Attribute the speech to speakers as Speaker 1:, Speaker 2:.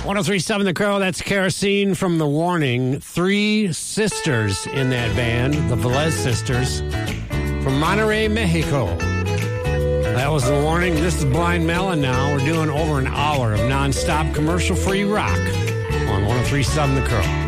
Speaker 1: 1037 The Crow, that's Kerosene from The Warning. 3 sisters in that band, the Velez sisters, from Monterrey, Mexico. That was The Warning. This is Blind Melon now. We're doing over an hour of nonstop commercial-free rock on 1037 The Crow.